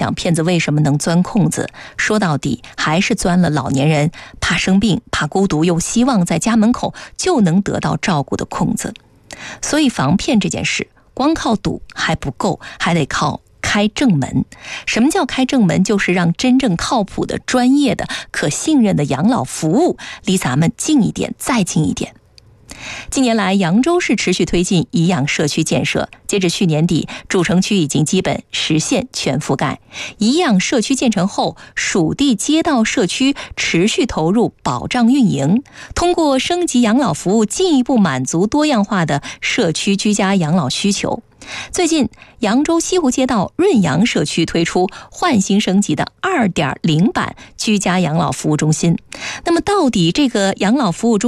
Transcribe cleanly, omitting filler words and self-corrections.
想骗子为什么能钻空子，说到底还是钻了老年人怕生病、怕孤独，又希望在家门口就能得到照顾的空子。所以防骗这件事，光靠赌还不够，还得靠开正门。什么叫开正门？就是让真正靠谱的、专业的、可信任的养老服务离咱们近一点，再近一点。近年来，扬州市持续推进颐养社区建设，截至去年底，主城区已经基本实现全覆盖。颐养社区建成后，属地街道社区持续投入保障运营，通过升级养老服务，进一步满足多样化的社区居家养老需求。最近，扬州西湖街道润阳社区推出焕新升级的 2.0 版居家养老服务中心。那么到底这个养老服务中